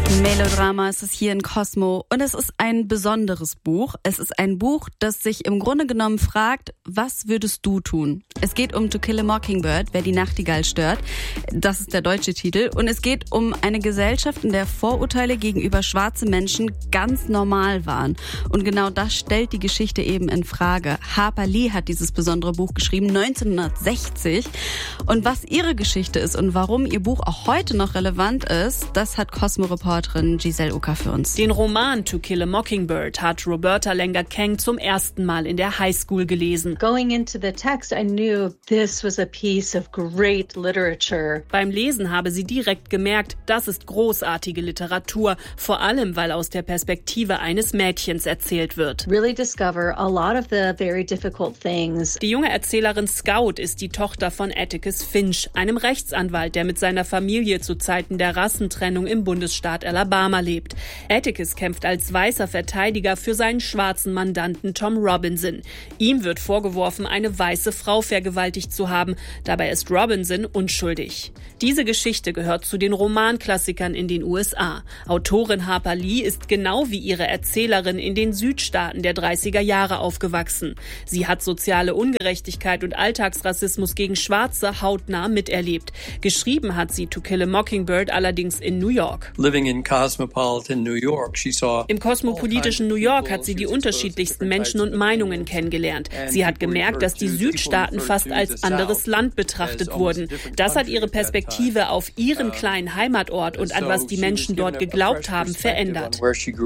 Melodrama ist es hier in Cosmo und es ist ein besonderes Buch. Es ist ein Buch, das sich im Grunde genommen fragt, was würdest du tun? Es geht um To Kill a Mockingbird, wer die Nachtigall stört. Das ist der deutsche Titel. Und es geht um eine Gesellschaft, in der Vorurteile gegenüber schwarzen Menschen ganz normal waren. Und genau das stellt die Geschichte eben in Frage. Harper Lee hat dieses besondere Buch geschrieben, 1960. Und was ihre Geschichte ist und warum ihr Buch auch heute noch relevant ist, das hat Cosmo-Reporterin Giselle Ucker für uns. Den Roman To Kill a Mockingbird hat Roberta Lenga-Keng zum ersten Mal in der Highschool gelesen. Going into the text, I knew this was a piece of great literature. Beim Lesen habe sie direkt gemerkt, das ist großartige Literatur, vor allem weil aus der Perspektive eines Mädchens erzählt wird. Really discover a lot of the very difficult things. Die junge Erzählerin Scout ist die Tochter von Atticus Finch, einem Rechtsanwalt, der mit seiner Familie zu Zeiten der Rassentrennung im Bundesstaat Alabama lebt. Atticus kämpft als weißer Verteidiger für seinen schwarzen Mandanten Tom Robinson. Ihm wird vorgeworfen, eine weiße Frau vergewaltigt zu haben. Dabei ist Robinson unschuldig. Diese Geschichte gehört zu den Romanklassikern in den USA. Autorin Harper Lee ist genau wie ihre Erzählerin in den Südstaaten der 30er Jahre aufgewachsen. Sie hat soziale Ungerechtigkeit und Alltagsrassismus gegen Schwarze hautnah miterlebt. Geschrieben hat sie To Kill a Mockingbird allerdings in New York. Im kosmopolitischen New York hat sie die unterschiedlichsten Menschen und Meinungen kennengelernt. Sie hat gemerkt, dass die Südstaaten fast als anderes Land betrachtet wurden. Das hat ihre Perspektive auf ihren kleinen Heimatort und an was die Menschen dort geglaubt haben, verändert.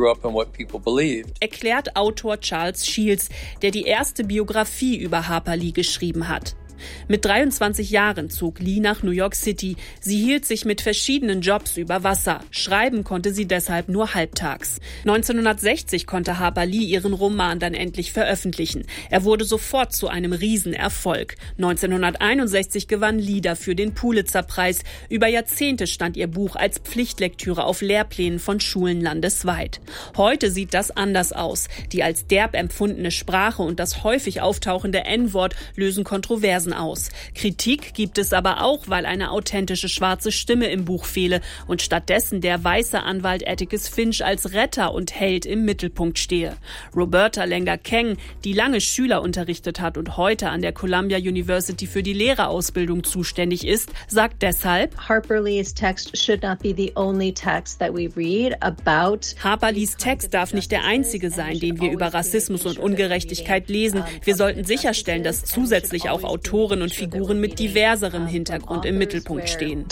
Erklärt Autor Charles Shields, der die erste Biografie über Harper Lee geschrieben hat. Mit 23 Jahren zog Lee nach New York City. Sie hielt sich mit verschiedenen Jobs über Wasser. Schreiben konnte sie deshalb nur halbtags. 1960 konnte Harper Lee ihren Roman dann endlich veröffentlichen. Er wurde sofort zu einem Riesenerfolg. 1961 gewann Lee dafür den Pulitzer-Preis. Über Jahrzehnte stand ihr Buch als Pflichtlektüre auf Lehrplänen von Schulen landesweit. Heute sieht das anders aus. Die als derb empfundene Sprache und das häufig auftauchende N-Wort lösen Kontroversen aus. Kritik gibt es aber auch, weil eine authentische schwarze Stimme im Buch fehle und stattdessen der weiße Anwalt Atticus Finch als Retter und Held im Mittelpunkt stehe. Roberta Lenga-Keng, die lange Schüler unterrichtet hat und heute an der Columbia University für die Lehrerausbildung zuständig ist, sagt deshalb: Harper Lee's text should not be the only text that we read about. Harper Lees Text darf nicht der einzige sein, den wir über Rassismus und Ungerechtigkeit lesen. Wir sollten sicherstellen, dass zusätzlich auch Autoren und Figuren mit diverserem Hintergrund im Mittelpunkt stehen.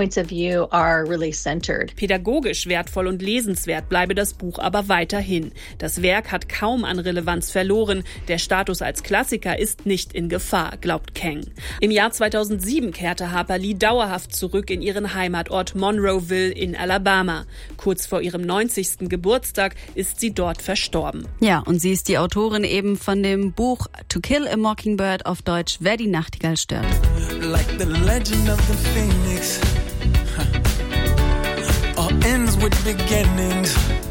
Pädagogisch wertvoll und lesenswert bleibe das Buch aber weiterhin. Das Werk hat kaum an Relevanz verloren. Der Status als Klassiker ist nicht in Gefahr, glaubt Keng. Im Jahr 2007 kehrte Harper Lee dauerhaft zurück in ihren Heimatort Monroeville in Alabama. Kurz vor ihrem 90. Geburtstag ist sie dort verstorben. Ja, und sie ist die Autorin eben von dem Buch To Kill a Mockingbird, auf Deutsch Wer die Nachtigall stört. Like the legend of the phoenix, all ends with beginnings.